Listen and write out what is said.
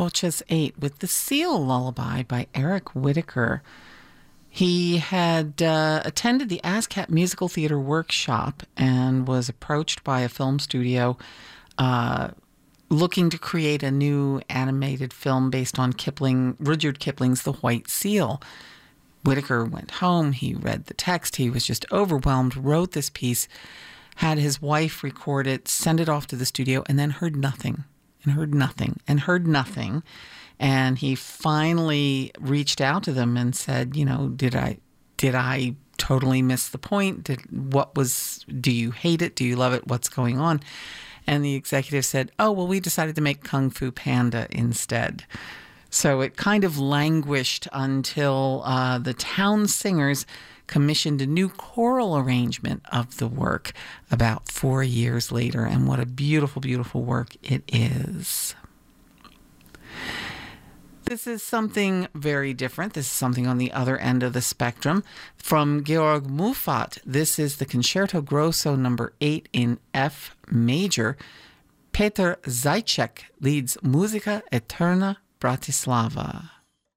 Noches 8 with the Seal Lullaby by Eric Whitacre. He had attended the ASCAP Musical Theater Workshop and was approached by a film studio looking to create a new animated film based on Rudyard Kipling's The White Seal. Whitacre went home, he read the text, he was just overwhelmed, wrote this piece, had his wife record it, send it off to the studio, and then heard nothing, and heard nothing, and heard nothing. And he finally reached out to them and said, did I totally miss the point? Do you hate it? Do you love it? What's going on? And the executive said, oh, well, we decided to make Kung Fu Panda instead. So it kind of languished until the Town Singers commissioned a new choral arrangement of the work about 4 years later. And what a beautiful, beautiful work it is. This is something very different. This is something on the other end of the spectrum. From Georg Muffat, this is the Concerto Grosso No. 8 in F major. Peter Zajcek leads Musica Eterna Bratislava.